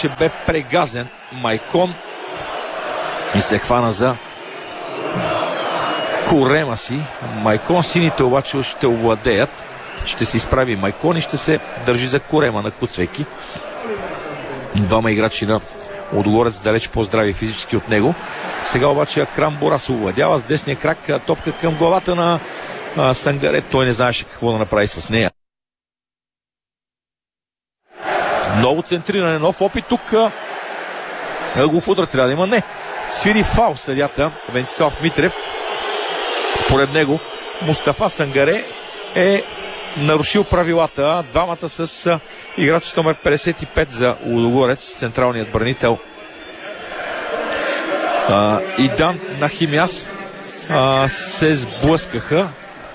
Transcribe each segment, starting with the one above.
обаче бе прегазен Майкон и се хвана за корема си. Майкон, сините обаче ще овладеят. Ще се изправи Майкон и ще се държи за корема на Куцвейки. Двама играчи на Лудогорец далеч по-здрави физически от него. Сега обаче Акрам Борас овладява с десния крак топка към главата на Сангаре. Той не знаеше какво да направи с нея. Много центриране, нов опит тук. Ъгов удар трябва да има. Не. Свири фаул съдията Венцислав Митрев. Според него Мустафа Сангаре е нарушил правилата. Двамата с играч с номер 55 за Лудогорец, централният бранител Идан Нахимяс се сблъскаха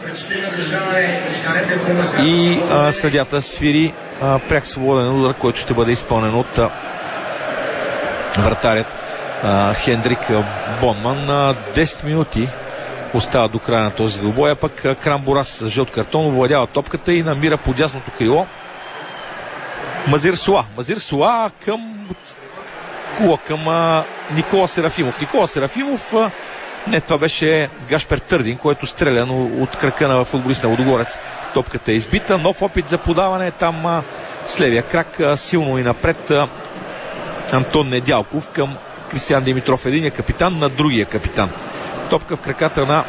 и съдята свири пряк свободен удар, който ще бъде изпълнен от вратарят Хендрик Бонман. 10 минути остава до края на този двубой, а пък Крам Борас с жълт картон овладява топката и намира по дясното крило Мазир Суа към Никола Серафимов. Никола Серафимов, не, това беше Гашпер Търдин, който стреля, но от крака на футболист на Лудогорец топката е избита. Нов опит за подаване там с левия крак, силно и напред Антон Недялков към Кристиян Димитров, единия капитан на другия капитан. Топка в краката на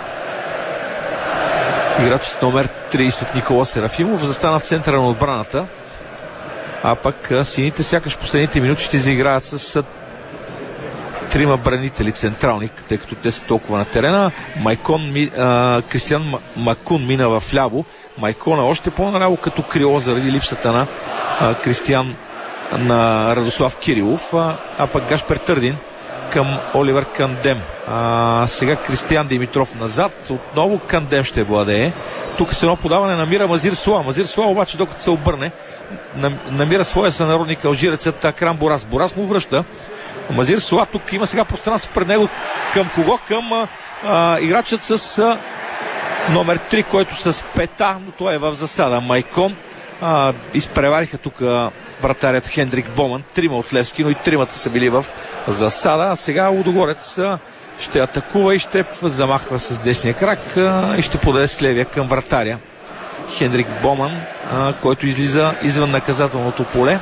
играч с номер 30 Никола Серафимов. Застана в центъра на отбраната. А пък сините сякаш последните минути ще изиграят с трима бранители централни, тъй като те са толкова на терена. Кристиян Макун мина в ляво. Майкона още по-наляво като крило заради липсата на Кристиян на Радослав Кирилов. А пък Гашпер Търдин към Оливер Кандем. Сега Кристиян Димитров назад. Отново Кандем ще владее. Тук с едно подаване намира Мазир Суа. Мазир Суа обаче, докато се обърне, намира своя сънародник алжирецът Акрам Борас. Борас му връща. Мазир Суа тук има сега пространство пред него. Към кого? Към играчът с номер 3, който с пета, но той е в засада. Майкон. Изпревариха тук вратарят Хендрик Боман. Трима от Левски, но и тримата са били в засада. А сега Лудогорец ще атакува и ще замахва с десния крак и ще подаде с левия към вратаря Хендрик Боман, който излиза извън наказателното поле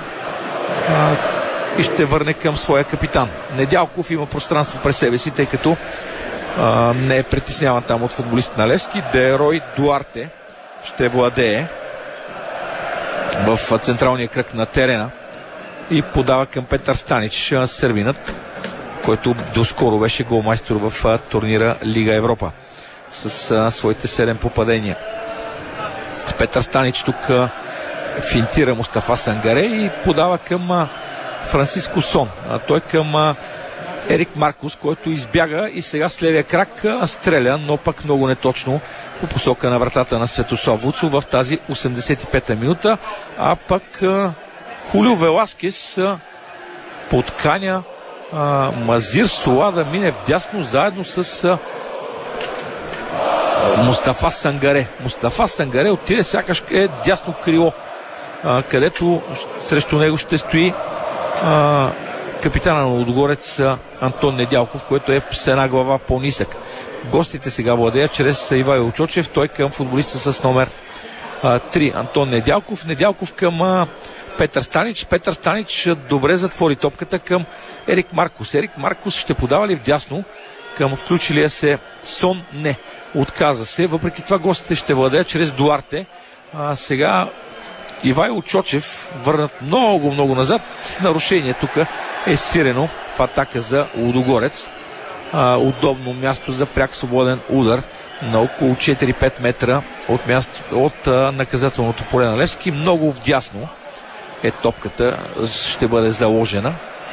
и ще върне към своя капитан. Недялков има пространство пред себе си, тъй като не е притесняван там от футболист на Левски. Дерой Дуарте ще владее в централния кръг на терена и подава към Петър Станич, сърбинът, който доскоро беше голмайстор в турнира Лига Европа с своите 7 попадения. Петър Станич тук финтира Мустафа Сангаре и подава към Франциско Сон. Той към Ерик Маркус, който избяга и сега с левия крак стреля, но пък много неточно по посока на вратата на Светослав Вуцов в тази 85-та минута. А пък Хулио Веласкес подканя Мазир Суа да мине вдясно заедно с Мустафа Сангаре. Мустафа Сангаре отиде сякаш е дясно крило, където срещу него ще стои капитана на Лудогорец Антон Недялков, който е с една глава по-нисък. Гостите сега владеят чрез Ивайло Чочев. Той към футболиста с номер 3 Антон Недялков. Недялков към Петър Станич. Петър Станич добре затвори топката към Ерик Маркус. Ерик Маркус ще подава ли вдясно към включилия се Сон? Не. Отказа се. Въпреки това гостите ще владеят чрез Дуарте. Сега Ивайло Чочев върнат много назад. Нарушение тук е свирено в атака за Лудогорец. Удобно място за пряк свободен удар на около 4-5 метра от наказателното поле на Левски. Много вдясно е топката, ще бъде заложена.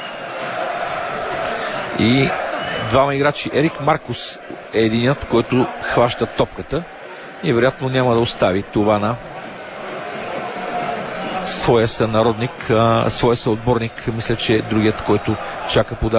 И двама играчи. Ерик Маркус е единият, който хваща топката и вероятно няма да остави това на своя сънародник, своя съотборник. Мисля, че е другият, който чака подаване.